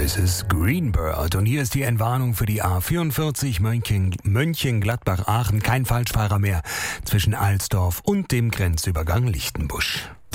ist es Greenbird. Und hier ist die Entwarnung für die A44 Mönchengladbach-Aachen. Kein Falschfahrer mehr zwischen Alsdorf und dem Grenzübergang Lichtenbusch.